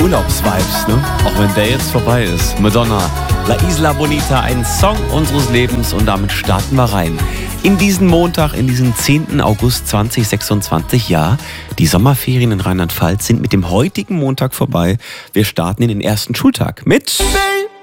Urlaubsvibes, ne? Auch wenn der jetzt vorbei ist. Madonna, La Isla Bonita, ein Song unseres Lebens und damit starten wir rein. In diesen Montag, in diesen 10. August 2026, ja, die Sommerferien in Rheinland-Pfalz sind mit dem heutigen Montag vorbei. Wir starten in den ersten Schultag mit